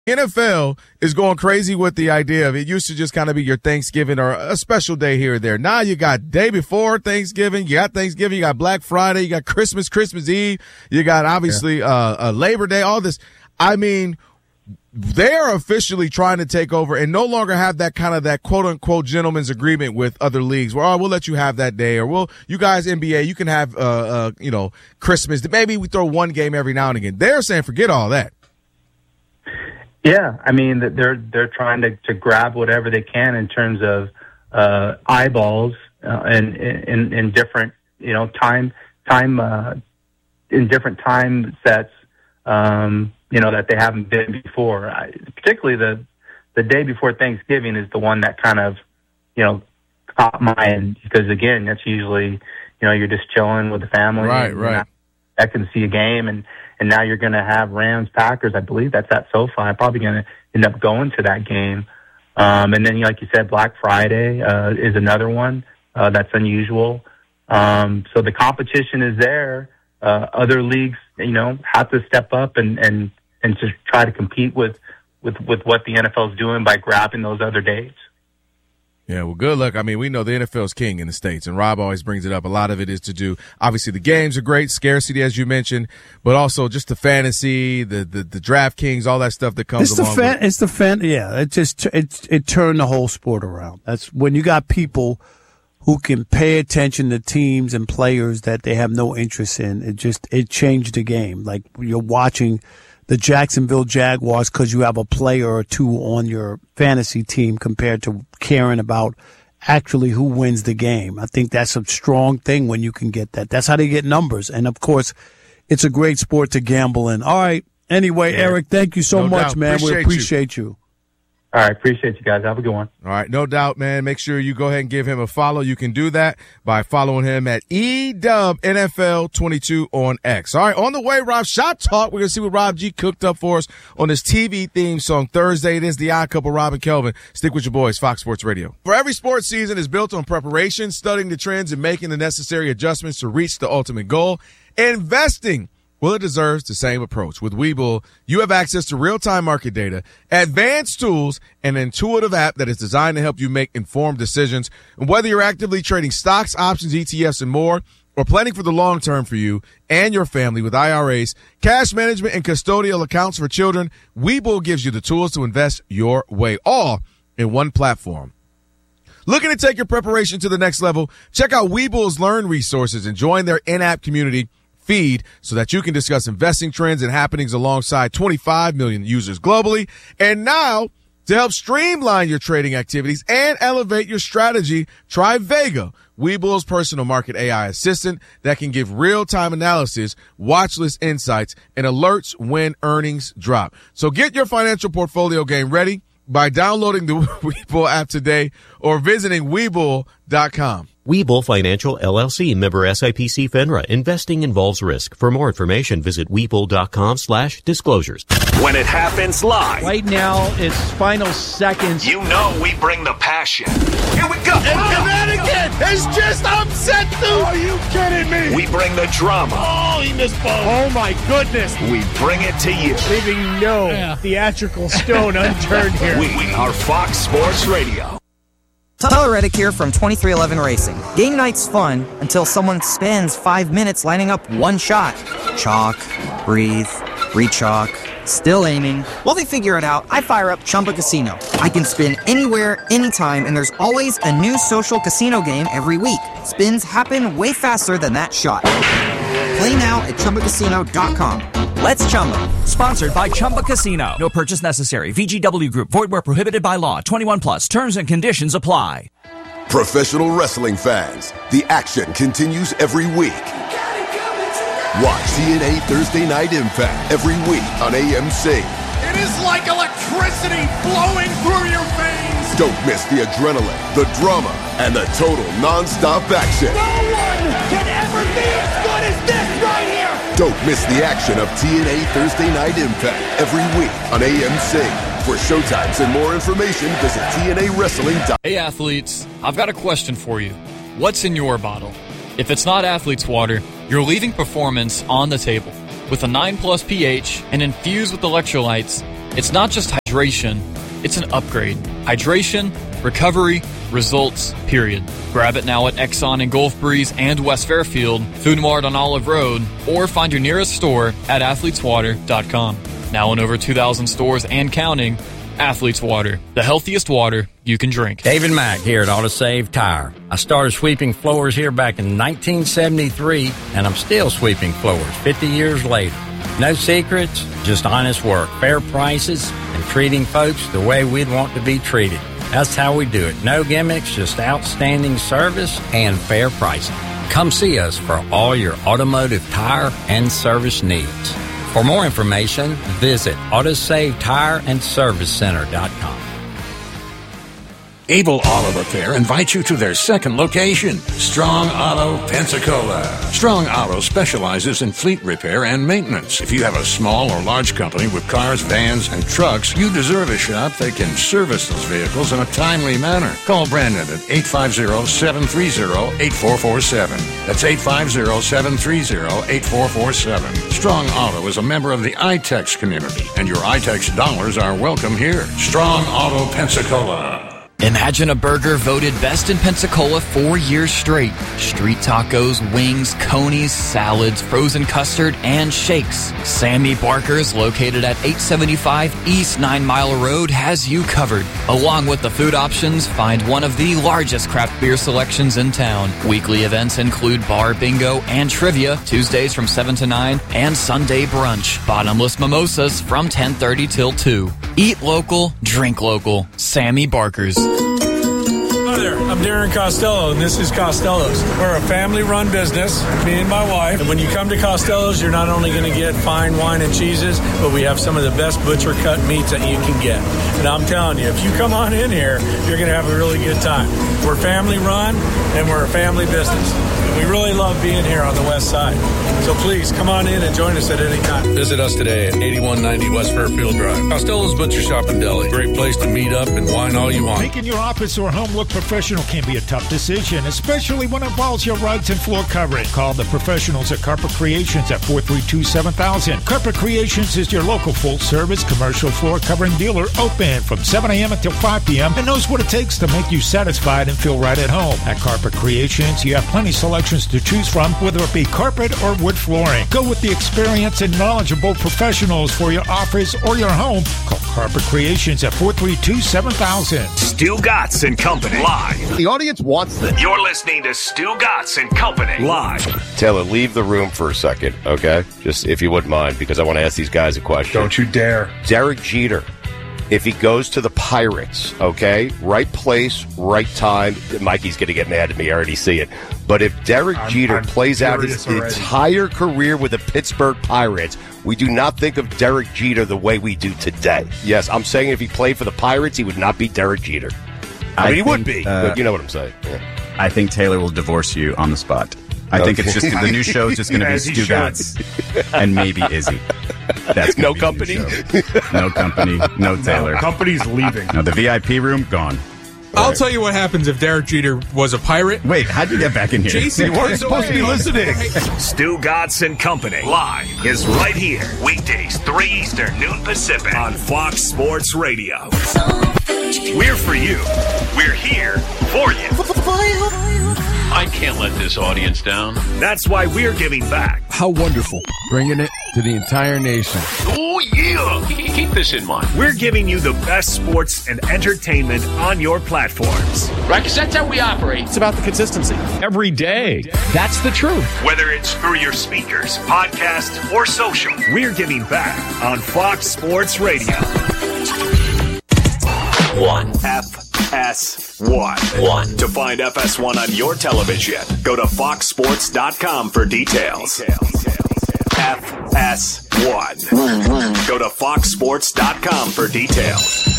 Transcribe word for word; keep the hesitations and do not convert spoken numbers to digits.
N F L is going crazy with the idea of it used to just kind of be your Thanksgiving or a special day here or there. Now you got day before Thanksgiving, you got Thanksgiving, you got Black Friday, you got Christmas, Christmas Eve, you got obviously yeah. uh, uh, Labor Day, all this. I mean, they are officially trying to take over and no longer have that kind of that quote unquote gentleman's agreement with other leagues where, oh, we'll let you have that day, or we'll, you guys N B A, you can have, uh, uh, you know, Christmas. Maybe we throw one game every now and again. They're saying forget all that. Yeah, I mean, they're they're trying to, to grab whatever they can in terms of uh, eyeballs uh, and in in different you know time time uh, in different time sets um, you know that they haven't been before. I, particularly the the day before Thanksgiving is the one that kind of you know caught my end because again that's usually you know you're just chilling with the family, right, right. I can see a game and. And now you're going to have Rams Packers. I believe that's at SoFi. I'm probably going to end up going to that game. Um, and then, like you said, Black Friday uh, is another one uh, that's unusual. Um, so the competition is there. Uh, other leagues, you know, have to step up and and and just try to compete with with with what the N F L is doing by grabbing those other dates. Yeah, well, good luck. I mean, we know the N F L is king in the States, and Rob always brings it up. A lot of it is to do, obviously, the games are great, scarcity, as you mentioned, but also just the fantasy, the the, the DraftKings, all that stuff that comes it's along the fan, with it. It's the fan, yeah, it just, it, it turned the whole sport around. That's when you got people who can pay attention to teams and players that they have no interest in. It just, it changed the game. Like, you're watching the Jacksonville Jaguars because you have a player or two on your fantasy team compared to caring about actually who wins the game. I think that's a strong thing when you can get that. That's how they get numbers. And, of course, it's a great sport to gamble in. All right. Anyway, yeah. Eric, thank you so no much, doubt. man. Appreciate we appreciate you. you. All right, appreciate you guys. Have a good one. All right, no doubt, man. Make sure you go ahead and give him a follow. You can do that by following him at E Dub N F L twenty-two on X. All right, on the way, Rob, Shot Talk. We're going to see what Rob G cooked up for us on this T V theme song Thursday. It is The Odd Couple, Rob and Kelvin. Stick with your boys, Fox Sports Radio. For every sports season is built on preparation, studying the trends, and making the necessary adjustments to reach the ultimate goal. Investing. Well, it deserves the same approach. With Webull, you have access to real-time market data, advanced tools, and an intuitive app that is designed to help you make informed decisions. And whether you're actively trading stocks, options, E T Fs, and more, or planning for the long term for you and your family with I R As, cash management, and custodial accounts for children, Webull gives you the tools to invest your way, all in one platform. Looking to take your preparation to the next level? Check out Webull's Learn resources and join their in-app community feed so that you can discuss investing trends and happenings alongside twenty-five million users globally. And now, to help streamline your trading activities and elevate your strategy, try Vega, Webull's personal market A I assistant that can give real-time analysis, watch list insights, and alerts when earnings drop. So get your financial portfolio game ready by downloading the Webull app today or visiting Webull dot com. Webull Financial, L L C, member S I P C FINRA. Investing involves risk. For more information, visit Webull dot com slash disclosures. When it happens live. Right now, it's final seconds. You know we bring the passion. Here we go. And oh, Connecticut has just upset them. Are you kidding me? We bring the drama. Oh, he missed both. Oh, my goodness. We bring it to you. Leaving no yeah. theatrical stone unturned here. We are Fox Sports Radio. Tyler Reddick here from twenty-three eleven Racing. Game night's fun until someone spends five minutes lining up one shot. Chalk, breathe, re-chalk, still aiming. While they figure it out, I fire up Chumba Casino. I can spin anywhere, anytime, and there's always a new social casino game every week. Spins happen way faster than that shot. Play now at Chumba Casino dot com. Let's Chumba. Sponsored by Chumba Casino. No purchase necessary. V G W Group. Void where prohibited by law. twenty-one plus. Terms and conditions apply. Professional wrestling fans, the action continues every week. Watch T N A Thursday Night Impact every week on A M C. It is like electricity flowing through your veins. Don't miss the adrenaline, the drama, and the total non-stop action. No one can ever be as good as this right here. Don't miss the action of T N A Thursday Night Impact every week on A M C. For showtimes and more information, visit T N A Wrestling dot com. Hey athletes, I've got a question for you. What's in your bottle? If it's not Athlete's Water, you're leaving performance on the table. With a nine plus pH and infused with electrolytes, It's not just hydration, it's an upgrade. Hydration, recovery, results, period. Grab it now at Exxon in Gulf Breeze and West Fairfield, Food Mart on Olive Road, or find your nearest store at athletes water dot com. Now in over two thousand stores and counting, Athletes Water, the healthiest water you can drink. David Mack here at AutoSave Tire. I started sweeping floors here back in nineteen seventy-three, and I'm still sweeping floors fifty years later. No secrets, just honest work, fair prices, and treating folks the way we'd want to be treated. That's how we do it. No gimmicks, just outstanding service and fair pricing. Come see us for all your automotive tire and service needs. For more information, visit autosave tire and service center dot com. Able Auto Repair invites you to their second location, Strong Auto, Pensacola. Strong Auto specializes in fleet repair and maintenance. If you have a small or large company with cars, vans, and trucks, you deserve a shop that can service those vehicles in a timely manner. Call Brandon at eight five zero, seven three zero, eight four four seven. That's eight five zero, seven three zero, eight four four seven. Strong Auto is a member of the I TEX community, and your I TEX dollars are welcome here. Strong Auto, Pensacola. Imagine a burger voted best in Pensacola four years straight. Street tacos, wings, conies, salads, frozen custard, and shakes. Sammy Barker's, located at eight seventy-five East Nine Mile Road, has you covered. Along with the food options, find one of the largest craft beer selections in town. Weekly events include bar bingo and trivia, Tuesdays from seven to nine, and Sunday brunch. Bottomless mimosas from ten thirty till two. Eat local, drink local. Sammy Barker's. Hi there, I'm Darren Costello, and this is Costello's. We're a family-run business, me and my wife. And when you come to Costello's, you're not only going to get fine wine and cheeses, but we have some of the best butcher-cut meats that you can get. And I'm telling you, if you come on in here, you're going to have a really good time. We're family-run, and we're a family business. And we really love being here on the west side. So please, come on in and join us at any time. Visit us today at eighty-one ninety West Fairfield Drive. Costello's Butcher Shop and Deli. Great place to meet up and wine all you want. Making your office or home look professional can be a tough decision, especially when it involves your rugs and floor covering. Call the professionals at Carpet Creations at four three two, seven thousand. Carpet Creations is your local full-service commercial floor covering dealer, open from seven a.m. until five p.m. and knows what it takes to make you satisfied and feel right at home. At Carpet Creations, you have plenty selections to choose from, whether it be carpet or wood flooring. Go with the experienced and knowledgeable professionals for your office or your home. Call Carpet Creations at four three two, seven thousand. Stu Gatz and Company live. The audience wants this. You're listening to Stu Gatz and Company live. Taylor, leave the room for a second, okay? Just if you wouldn't mind, because I want to ask these guys a question. Don't you dare. Derek Jeter, if he goes to the Pirates, okay? Right place, right time. Mikey's going to get mad at me. I already see it. But if Derek I'm, Jeter I'm plays out his already. entire career with the Pittsburgh Pirates, we do not think of Derek Jeter the way we do today. Yes, I'm saying if he played for the Pirates, he would not be Derek Jeter. I, I mean, he think, would be, uh, but you know what I'm saying. Yeah. I think Taylor will divorce you on the spot. I okay. think it's just the new show is just going to be Stu Gatz and maybe Izzy. That's no company, no company, no Taylor. No, company's leaving. No, the V I P room gone. I'll right. tell you what happens if Derek Jeter was a Pirate. Wait, how'd you get back in here? Jason, you weren't supposed to be listening. Stu Gatz and Company live is right here, weekdays three Eastern, noon Pacific on Fox Sports Radio. We're for you. We're here for you. I can't let this audience down. That's why we're giving back. How wonderful. Bringing it to the entire nation. Oh, yeah. Keep this in mind. We're giving you the best sports and entertainment on your platforms. Right, because that's how we operate. It's about the consistency. Every day. That's the truth. Whether it's through your speakers, podcast, or social, we're giving back on Fox Sports Radio. One. F S one. One. To find F S one on your television, go to fox sports dot com for details. F S one. Go to fox sports dot com for details.